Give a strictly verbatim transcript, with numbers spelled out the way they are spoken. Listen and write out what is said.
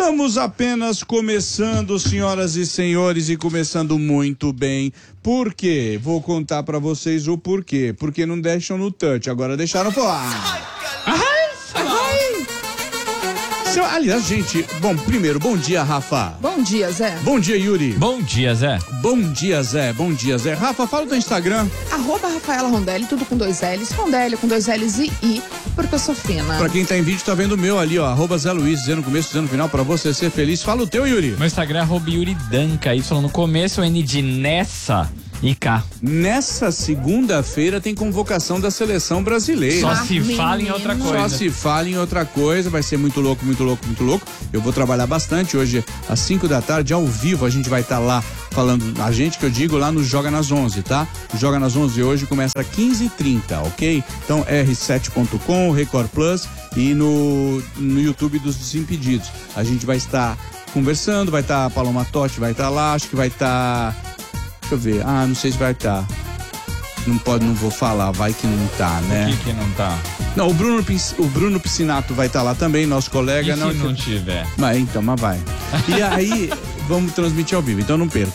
Estamos apenas começando, senhoras e senhores, e começando muito bem. Por quê? Vou contar pra vocês o porquê. Porque não deixam no touch, agora deixaram falar. Ai, ai. Seu, aliás, gente, bom, primeiro, bom dia, Rafa. Bom dia, Zé. Bom dia, Yuri. Bom dia, Zé. Bom dia, Zé. Bom dia, Zé. Rafa, fala o teu Instagram. Arroba Rafaela Rondelli, tudo com dois L's. Rondelli com dois L's e I, porque eu sou fina. Pra quem tá em vídeo, tá vendo o meu ali, ó. Arroba Zé Luiz, dizendo no começo, dizendo no final, pra você ser feliz. Fala o teu, Yuri. Meu Instagram é arroba Yuri Danca, Y no começo, N de Nessa e K. Nessa segunda-feira tem convocação da seleção brasileira. Só Ah, se fala em menino. outra Só coisa. se fala em outra coisa, vai ser muito louco, muito louco, muito louco. Eu vou trabalhar bastante hoje, às cinco da tarde, ao vivo, a gente vai estar tá lá falando, a gente que eu digo lá no Joga nas onze, tá? O Joga nas onze hoje começa às quinze e trinta, ok? Então, R sete ponto com, Record Plus e no, no YouTube dos Desimpedidos. A gente vai estar conversando, vai estar tá a Paloma Totti, vai estar tá lá, acho que vai estar... Tá, deixa eu ver, ah, não sei se vai estar... Tá. Não pode, não vou falar, vai que não tá, né? Por que que não tá? Não, o Bruno, o Bruno Piscinato vai estar tá lá também, nosso colega. E se não, não tiver? Mas então, mas vai. E aí, vamos transmitir ao vivo, então não perca.